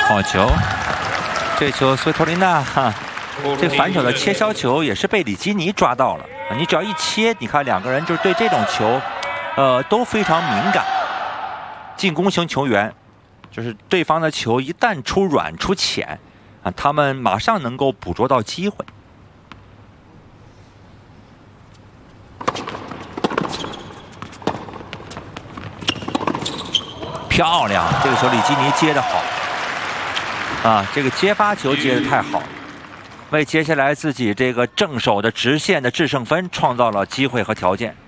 好球！这球斯维托琳娜哈，这反手的切削球也是被里基尼抓到了。你只要一切，你看两个人就是对这种球，都非常敏感。进攻型球员，就是对方的球一旦出软出浅啊，他们马上能够捕捉到机会。漂亮，这个球里基尼接得好啊！这个接发球接得太好，为接下来自己这个正手的直线的制胜分创造了机会和条件。